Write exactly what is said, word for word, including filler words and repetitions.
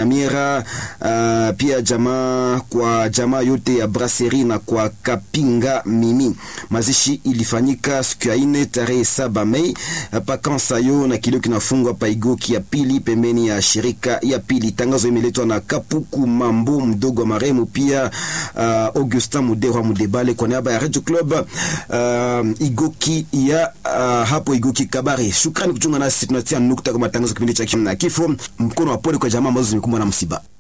Nyamiera, uh, pia jamaa kwa jamaa yote ya Brasserie na kwa Kapinga Mimi. Mazishi ilifanyika siku ya ine tarehe saba Mei pa Kansayo na kilio kinafungwa pa Igoki ya pili pembeni ya shirika ya pili. Tangazo imeletwa na Kapuku Mambo mdogo wa maremu, pia uh, Augustin Muderwa Mudebale kwa niaba ya Radio Club uh, Igoki ya uh, hapo Igoki Kabare. Shukrani kuchunga nasi, tunatia nukta kwa matangazo kipindi cha kifo. Mkono wa pole kwa jamaa ambazo zimekumbwa na msiba.